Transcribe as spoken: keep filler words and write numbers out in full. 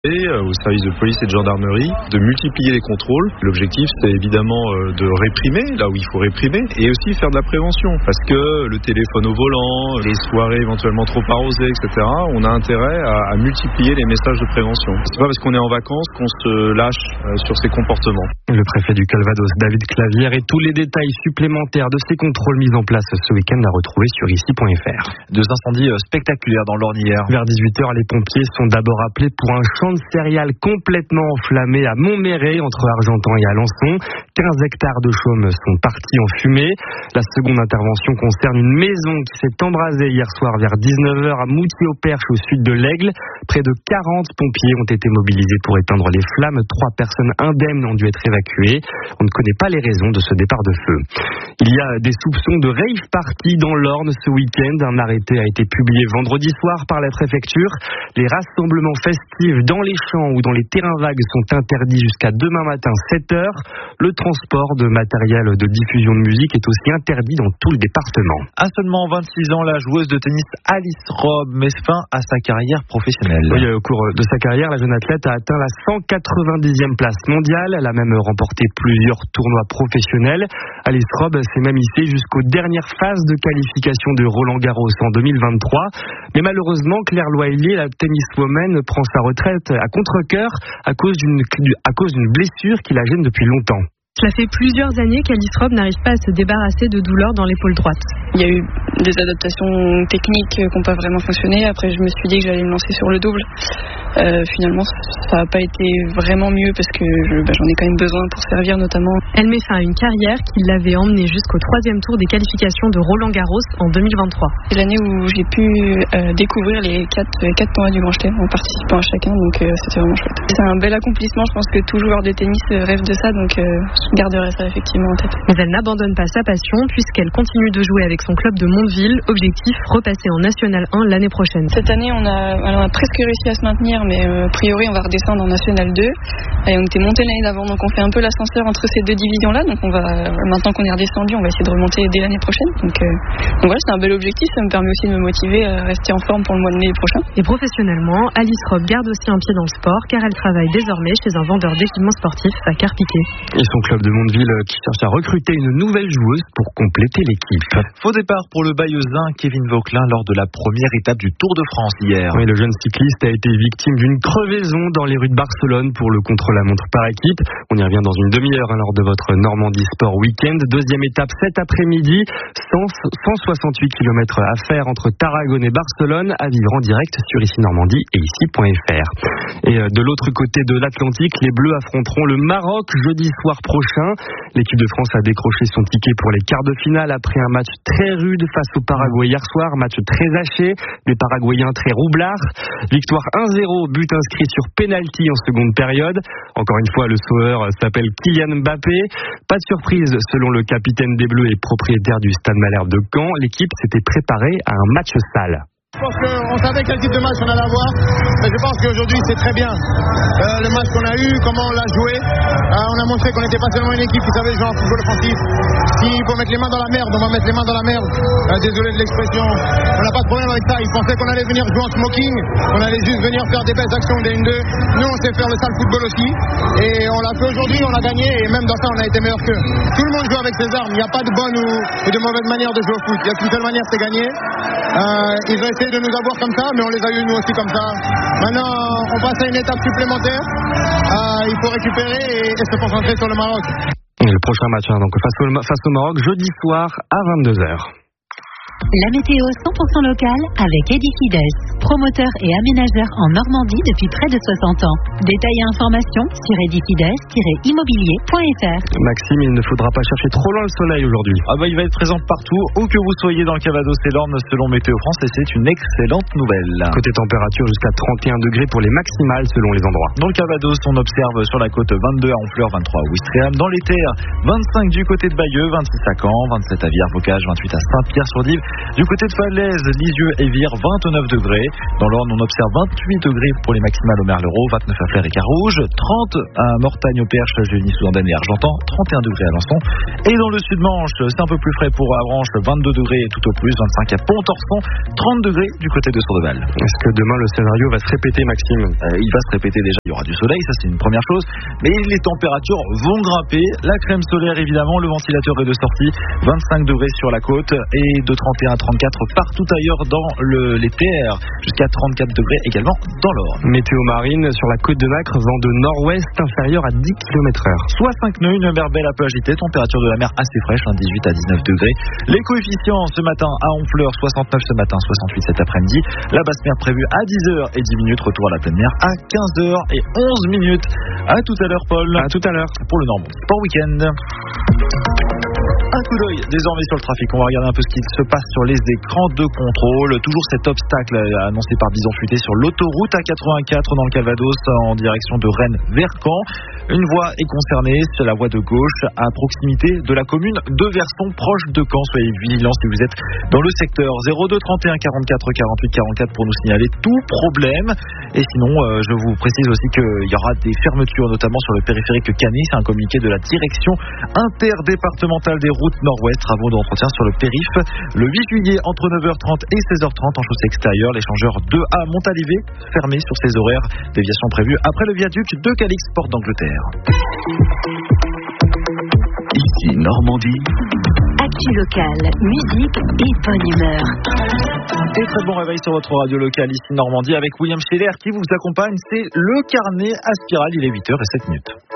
au service de police et de gendarmerie, de multiplier les contrôles. L'objectif, c'est évidemment de réprimer, là où il faut réprimer, et aussi faire de la prévention. Parce que le téléphone au volant, les soirées éventuellement trop arrosées, et cetera, on a intérêt à, à multiplier les messages de prévention. C'est pas parce qu'on est en vacances qu'on se lâche euh, sur ces comportements. Le préfet du Calvados, David Clavière, et tous les détails supplémentaires de ces contrôles mis en place ce week-end à retrouver sur ici point f r. Deux incendies spectaculaires dans l'Orne hier. Vers dix-huit heures, les pompiers sont d'abord appelés pour un champ de céréales complètement enflammé à Montméret, entre Argentan et Alençon. quinze hectares de chaume sont partis en fumée. La seconde intervention concerne une maison qui s'est embrasée hier soir vers dix-neuf heures à Moutier-au-Perche, au sud de l'Aigle. Près de quarante pompiers ont été mobilisés pour éteindre les flammes. Trois personnes indemnes ont dû être évacuées. On ne connaît pas les raisons de ce départ de feu. Il y a des soupçons de rave party dans l'Orne ce week-end. Un arrêté a été publié vendredi soir par la préfecture. Les rassemblements festifs dans les champs ou dans les terrains vagues sont interdits jusqu'à demain matin sept heures. Le transport de matériel de diffusion de musique est aussi interdit dans tout le département. À seulement vingt-six ans, la joueuse de tennis Alice Robb met fin à sa carrière professionnelle. Oui, au cours de sa carrière, la jeune athlète a atteint la cent quatre-vingt-dixième place mondiale. Elle a même remporté plusieurs tournois professionnels. Alice Robb s'est même hissée jusqu'aux dernières phases de qualification de Roland-Garros en deux mille vingt-trois. Mais malheureusement, Claire Loiselier, la tenniswoman, prend sa retraite à contre-cœur à cause d'une, à cause d'une blessure qui la gêne depuis longtemps. Cela fait plusieurs années qu'Alice Robb n'arrive pas à se débarrasser de douleurs dans l'épaule droite. Il y a eu des adaptations techniques qui n'ont pas vraiment fonctionné. Après, je me suis dit que j'allais me lancer sur le double. Euh, finalement, ça n'a pas été vraiment mieux parce que je, bah, j'en ai quand même besoin pour servir notamment. Elle met fin à une carrière qui l'avait emmenée jusqu'au troisième tour des qualifications de Roland-Garros en deux mille vingt-trois. C'est l'année où j'ai pu euh, découvrir les quatre, les quatre tournois du Grand Chelem en participant à chacun, donc euh, c'était vraiment chouette. C'est un bel accomplissement, je pense que tout joueur de tennis rêve de ça, donc euh, je garderai ça effectivement en tête. Mais elle n'abandonne pas sa passion puisqu'elle continue de jouer avec son club de Mondeville. Objectif, repasser en National un l'année prochaine. Cette année, on a, on a presque réussi à se maintenir, mais euh, a priori, on va redescendre en National deux. Et on était monté l'année d'avant, donc on fait un peu l'ascenseur entre ces deux divisions-là. Donc on va, maintenant qu'on est redescendu, on va essayer de remonter dès l'année prochaine. Donc, euh, donc voilà, c'est un bel objectif. Ça me permet aussi de me motiver à rester en forme pour le mois de mai prochain. Et professionnellement, Alice Robb garde aussi un pied dans le sport, car elle travaille désormais chez un vendeur d'équipements sportifs à Carpiquet. Et son club de Mondeville qui cherche à recruter une nouvelle joueuse pour compléter l'équipe. Faux départ pour le Bayeuxin Kevin Vauquelin lors de la première étape du Tour de France hier. Oui, le jeune cycliste a été victime d'une crevaison dans les rues de Barcelone pour le contre-la-montre par équipe. On y revient dans une demi-heure hein, lors de votre Normandie Sport Week-end. Deuxième étape cet après-midi, cent soixante-huit kilomètres à faire entre Tarragone et Barcelone, à vivre en direct sur ici Normandie et ici point f r. Et euh, de l'autre côté de l'Atlantique, les Bleus affronteront le Maroc jeudi soir prochain. L'équipe de France a décroché son ticket pour les quarts de finale après un match très rude face au Paraguay hier soir, match très haché, des Paraguayens très roublards. Victoire un zéro, but inscrit sur penalty en seconde période. Encore une fois, le sauveur s'appelle Kylian Mbappé. Pas de surprise, selon le capitaine des Bleus et propriétaire du Stade Malherbe de Caen, l'équipe s'était préparée à un match sale. Je pense qu'on savait quel type de match on allait avoir, mais je pense qu'aujourd'hui c'est très bien. Euh, le match qu'on a eu, comment on l'a joué, euh, on a montré qu'on n'était pas seulement une équipe qui savait jouer en football offensif. S'il faut mettre les mains dans la merde, on va mettre les mains dans la merde. Euh, désolé de l'expression, on n'a pas de problème avec ça. Ils pensaient qu'on allait venir jouer en smoking, qu'on allait juste venir faire des belles actions des un deux. Nous on sait faire le sale football aussi, et on l'a fait aujourd'hui, on a gagné, et même dans ça on a été meilleur qu'eux. Tout le monde joue avec ses armes, il n'y a pas de bonne ou, ou de mauvaise manière de jouer au foot. Il y a qu'une seule manière, c'est gagner. Euh, ils ont essayé de nous avoir comme ça, mais on les a eu nous aussi comme ça. Maintenant, on passe à une étape supplémentaire. Euh, il faut récupérer et, et se concentrer sur le Maroc. Et le prochain match, hein, donc face au, face au Maroc, jeudi soir à vingt-deux heures. La météo cent pour cent locale avec Edifides, promoteur et aménageur en Normandie depuis près de soixante ans. Détails et informations sur edifides tiret immobilier point f r. Maxime, il ne faudra pas chercher trop loin le soleil aujourd'hui. Ah bah il va être présent partout, où que vous soyez dans le Calvados et l'Orne selon Météo France, et c'est une excellente nouvelle. Côté température, jusqu'à trente et un degrés pour les maximales selon les endroits. Dans le Calvados, on observe sur la côte vingt-deux à Honfleur, vingt-trois à Ouistreham. Dans les terres, vingt-cinq du côté de Bayeux, vingt-six à Caen, vingt-sept à Villers-Bocage, vingt-huit à Saint-Pierre-sur-Dive Du côté de Falaise, Lisieux et Vire, vingt-neuf degrés. Dans l'Orne, on observe vingt-huit degrés pour les maximales au Merlereau, vingt-neuf à Flers et Carouge, trente à Mortagne au Perche, Génie, Soudanne et Argentan, trente et un degrés à Alençon. Et dans le sud-Manche, c'est un peu plus frais pour Avranches, vingt-deux degrés tout au plus, vingt-cinq à Pont-Orson, trente degrés du côté de Sourdeval. Est-ce que demain le scénario va se répéter, Maxime? euh, Il va se répéter déjà, il y aura du soleil, ça c'est une première chose, mais les températures vont grimper. La crème solaire évidemment, le ventilateur est de sortie, vingt-cinq degrés sur la côte et de trente et un à trente-quatre partout ailleurs dans le, les terres, jusqu'à trente-quatre degrés également dans l'Orne. Météo marine sur la côte de Nacre, vent de nord-ouest inférieur à dix kilomètres heure. Soit cinq nœuds, une mer belle un peu agitée, température de la mer assez fraîche, hein, dix-huit à dix-neuf degrés. Les coefficients ce matin à Honfleur, soixante-neuf ce matin, soixante-huit cet après-midi. La basse mer prévue à dix heures et dix minutes, retour à la pleine mer à quinze heures et onze minutes. À tout à l'heure, Paul. À tout à l'heure. Pour le Normand Sport Week-end. Un coup d'œil désormais sur le trafic. On va regarder un peu ce qui se passe sur les écrans de contrôle. Toujours cet obstacle annoncé par Bison Futé sur l'autoroute A quatre-vingt-quatre dans le Calvados en direction de Rennes vers Caen. Une voie est concernée, c'est la voie de gauche à proximité de la commune de Verson, proche de Caen. Soyez vigilants si vous êtes dans le secteur. zéro deux trente et un quarante-quatre quarante-huit quarante-quatre pour nous signaler tout problème. Et sinon, euh, je vous précise aussi qu'il y aura des fermetures, notamment sur le périphérique Canet. C'est un communiqué de la direction interdépartementale des routes nord-ouest. Travaux d'entretien sur le périph. Le huit juillet, entre neuf heures trente et seize heures trente en chaussée extérieure. L'échangeur deux A Montalivet, fermé sur ses horaires. Déviation prévue après le viaduc de Calix, porte d'Angleterre. Ici Normandie. Actu locale, musique et bonne humeur. Et très bon réveil sur votre radio locale ici Normandie avec William Scheller qui vous accompagne. C'est le carnet à spirale, il est huit heures zéro sept minutes.